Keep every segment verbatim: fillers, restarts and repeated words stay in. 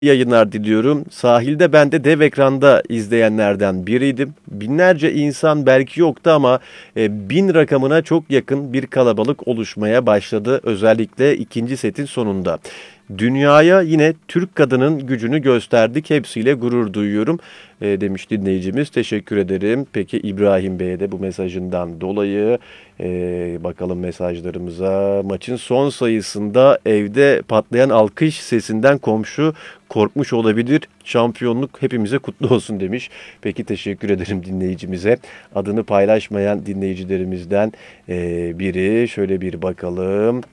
Yayınlar diliyorum. Sahilde ben de dev ekranda izleyenlerden biriydim. Binlerce insan belki yoktu ama e, bin rakamına çok yakın bir kalabalık oluşmaya başladı. Özellikle ikinci setin sonunda. Dünyaya yine Türk kadının gücünü gösterdik. Hepsiyle gurur duyuyorum e, demiş dinleyicimiz. Teşekkür ederim. Peki İbrahim Bey'e de bu mesajından dolayı e, bakalım mesajlarımıza. Maçın son sayısında evde patlayan alkış sesinden komşu korkmuş olabilir. Şampiyonluk hepimize kutlu olsun demiş. Peki teşekkür ederim dinleyicimize. Adını paylaşmayan dinleyicilerimizden e, biri. Şöyle bir bakalım.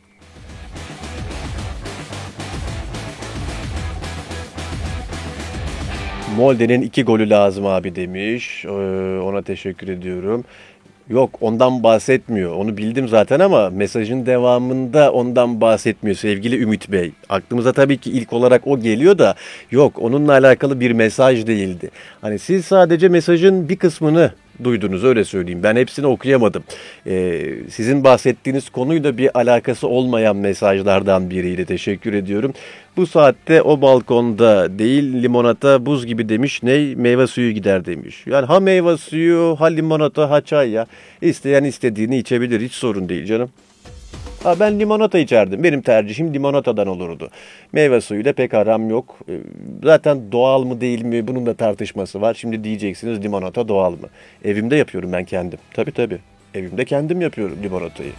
Molde'nin iki golü lazım abi demiş. Ee, ona teşekkür ediyorum. Yok ondan bahsetmiyor. Onu bildim zaten ama mesajın devamında ondan bahsetmiyor sevgili Ümit Bey. Aklımıza tabii ki ilk olarak o geliyor da yok onunla alakalı bir mesaj değildi. Hani siz sadece mesajın bir kısmını duydunuz öyle söyleyeyim. Ben hepsini okuyamadım. Ee, sizin bahsettiğiniz konuyla bir alakası olmayan mesajlardan biriyle teşekkür ediyorum. Bu saatte o balkonda değil limonata buz gibi demiş. Ne meyve suyu gider demiş. Yani ha meyve suyu ha limonata ha çay ya. İsteyen istediğini içebilir hiç sorun değil canım. Ha ben limonata içerdim. Benim tercihim limonatadan olurdu. Meyve suyuyla pek aram yok. Ee, Zaten doğal mı değil mi bunun da tartışması var. Şimdi diyeceksiniz limonata doğal mı? Evimde yapıyorum ben kendim. Tabii tabii. Evimde kendim yapıyorum limonatayı.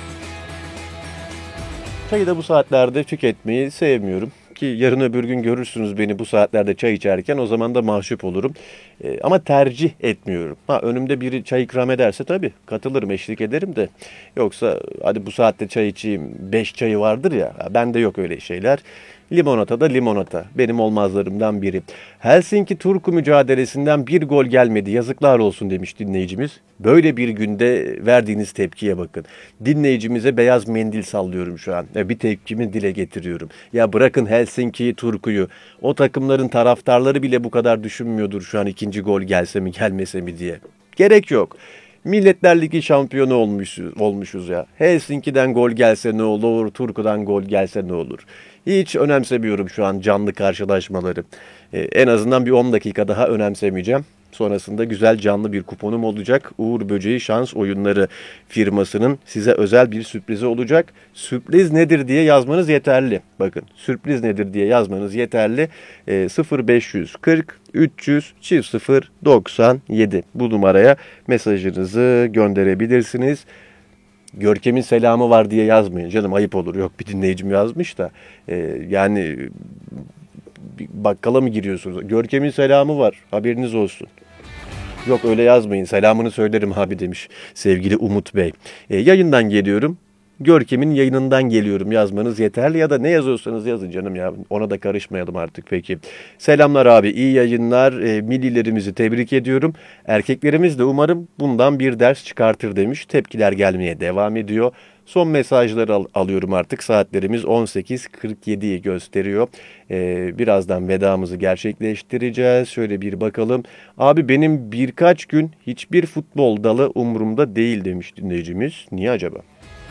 Çayı da bu saatlerde tüketmeyi sevmiyorum. Ki yarın öbür gün görürsünüz beni bu saatlerde çay içerken o zaman da mahcup olurum. Ee, ama tercih etmiyorum. Ha önümde biri çay ikram ederse tabii katılırım, eşlik ederim de. Yoksa hadi bu saatte çay içeyim, beş çayı vardır ya. Bende yok öyle şeyler. Limonata da limonata. Benim olmazlarımdan biri. Helsinki Turku mücadelesinden bir gol gelmedi. Yazıklar olsun demiş dinleyicimiz. Böyle bir günde verdiğiniz tepkiye bakın. Dinleyicimize beyaz mendil sallıyorum şu an. Bir tepkimi dile getiriyorum. Ya bırakın Helsinki'yi, Turku'yu. O takımların taraftarları bile bu kadar düşünmüyordur şu an ikinci gol gelse mi gelmese mi diye. Gerek yok. Milletler Ligi şampiyonu olmuşuz, olmuşuz ya. Helsinki'den gol gelse ne olur, Turku'dan gol gelse ne olur. Hiç önemsemiyorum şu an canlı karşılaşmaları. Ee, en azından bir on dakika daha önemsemeyeceğim. Sonrasında güzel canlı bir kuponum olacak. Uğur Böceği Şans Oyunları firmasının size özel bir sürprizi olacak. Sürpriz nedir diye yazmanız yeterli. Bakın sürpriz nedir diye yazmanız yeterli. E, sıfır beş kırk üç yüz sıfır doksan yedi bu numaraya mesajınızı gönderebilirsiniz. Görkem'in selamı var diye yazmayın canım ayıp olur. Yok bir dinleyicim yazmış da e, yani bakkala mı giriyorsunuz? Görkem'in selamı var haberiniz olsun. Yok öyle yazmayın selamını söylerim abi demiş sevgili Umut Bey. E, yayından geliyorum. Görkem'in yayınından geliyorum yazmanız yeterli ya da ne yazıyorsanız yazın canım ya ona da karışmayalım artık peki. Selamlar abi iyi yayınlar e, millilerimizi tebrik ediyorum. Erkeklerimiz de umarım bundan bir ders çıkartır demiş. Tepkiler gelmeye devam ediyor. Son mesajları al- alıyorum artık saatlerimiz on sekiz kırk yediyi gösteriyor. Ee, birazdan vedamızı gerçekleştireceğiz. Şöyle bir bakalım. Abi benim birkaç gün hiçbir futbol dalı umurumda değil demiş dinleyicimiz. Niye acaba?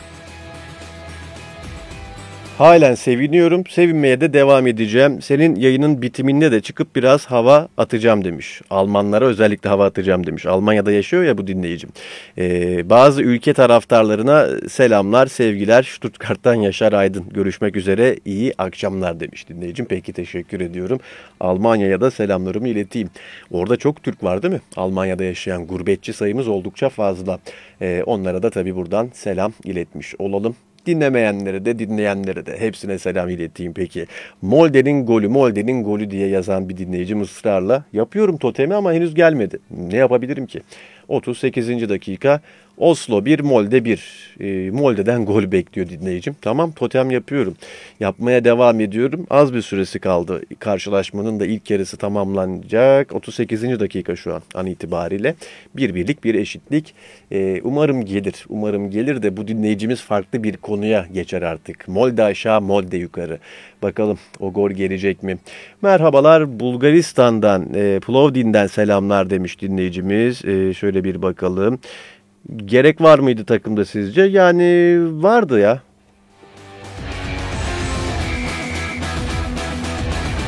Halen seviniyorum. Sevinmeye de devam edeceğim. Senin yayının bitiminde de çıkıp biraz hava atacağım demiş. Almanlara özellikle hava atacağım demiş. Almanya'da yaşıyor ya bu dinleyicim. Ee, bazı ülke taraftarlarına selamlar, sevgiler. Stuttgart'tan Yaşar Aydın. Görüşmek üzere. İyi akşamlar demiş dinleyicim. Peki teşekkür ediyorum. Almanya'ya da selamlarımı ileteyim. Orada çok Türk var değil mi? Almanya'da yaşayan gurbetçi sayımız oldukça fazla. Ee, onlara da tabii buradan selam iletmiş olalım. Dinlemeyenlere de dinleyenlere de hepsine selam ileteyim peki. Molde'nin golü Molde'nin golü diye yazan bir dinleyicim ısrarla. Yapıyorum totemi ama henüz gelmedi. Ne yapabilirim ki? otuz sekizinci dakika Oslo bir Molde bir. E, Molde'den gol bekliyor dinleyicim. Tamam totem yapıyorum. Yapmaya devam ediyorum. Az bir süresi kaldı. Karşılaşmanın da ilk yarısı tamamlanacak. otuz sekizinci dakika şu an an itibariyle. Bir birlik bir eşitlik. E, umarım gelir. Umarım gelir de bu dinleyicimiz farklı bir konuya geçer artık. Molde aşağı Molde yukarı. Bakalım o gol gelecek mi? Merhabalar Bulgaristan'dan e, Plovdiv'den selamlar demiş dinleyicimiz. E, şöyle bir bakalım. Gerek var mıydı takımda sizce? Yani vardı ya.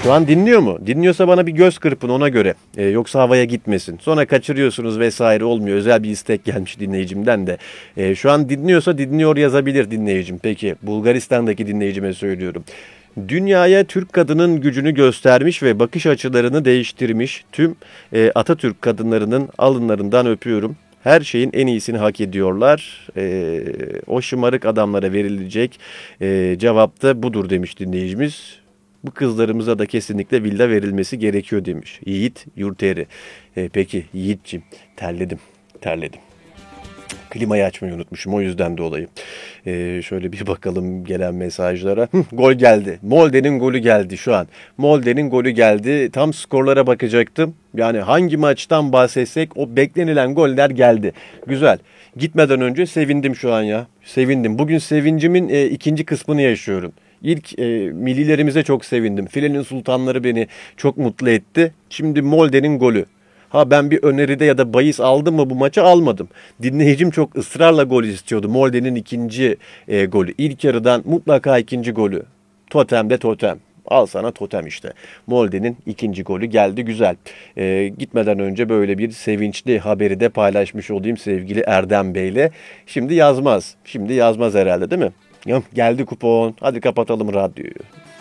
Şu an dinliyor mu? Dinliyorsa bana bir göz kırpın ona göre. Ee, yoksa havaya gitmesin. Sonra kaçırıyorsunuz vesaire olmuyor. Özel bir istek gelmiş dinleyicimden de. Ee, şu an dinliyorsa dinliyor yazabilir dinleyicim. Peki Bulgaristan'daki dinleyicime söylüyorum. Dünyaya Türk kadının gücünü göstermiş ve bakış açılarını değiştirmiş tüm e, Atatürk kadınlarının alınlarından öpüyorum. Her şeyin en iyisini hak ediyorlar. E, o şımarık adamlara verilecek e, cevap da budur demiş dinleyicimiz. Bu kızlarımıza da kesinlikle villa verilmesi gerekiyor demiş. Yiğit Yurteri. E, peki Yiğit'ciğim terledim, terledim. Klimayı açmayı unutmuşum o yüzden dolayı. Ee, şöyle bir bakalım gelen mesajlara. Hı, gol geldi. Molde'nin golü geldi şu an. Molde'nin golü geldi. Tam skorlara bakacaktım. Yani hangi maçtan bahsetsek o beklenilen goller geldi. Güzel. Gitmeden önce sevindim şu an ya. Sevindim. Bugün sevincimin e, ikinci kısmını yaşıyorum. İlk e, millilerimize çok sevindim. Filenin sultanları beni çok mutlu etti. Şimdi Molde'nin golü. Ha ben bir öneride ya da bahis aldım mı bu maçı almadım. Dinleyicim çok ısrarla gol istiyordu. Molde'nin ikinci e, golü. İlk yarıdan mutlaka ikinci golü. Totem de totem. Al sana totem işte. Molde'nin ikinci golü geldi güzel. E, gitmeden önce böyle bir sevinçli haberi de paylaşmış olayım sevgili Erdem Bey'le. Şimdi yazmaz. Şimdi yazmaz herhalde değil mi? Ya, geldi kupon. Hadi kapatalım radyoyu.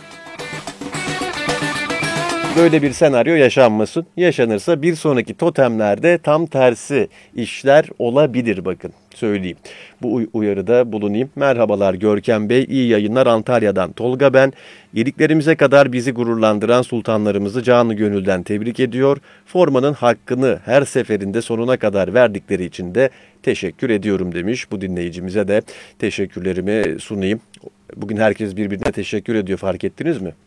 Böyle bir senaryo yaşanmasın. Yaşanırsa bir sonraki totemlerde tam tersi işler olabilir bakın. Söyleyeyim. Bu uyarıda bulunayım. Merhabalar Görkem Bey. İyi yayınlar Antalya'dan. Tolga ben. Yediklerimize kadar bizi gururlandıran sultanlarımızı canı gönülden tebrik ediyor. Formanın hakkını her seferinde sonuna kadar verdikleri için de teşekkür ediyorum demiş. Bu dinleyicimize de teşekkürlerimi sunayım. Bugün herkes birbirine teşekkür ediyor fark ettiniz mi?